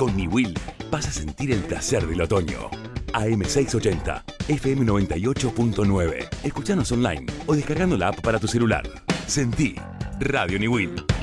Con Niwil vas a sentir el placer del otoño. AM680, FM 98.9. Escuchanos online o descargando la app para tu celular. Sentí Radio Niwil.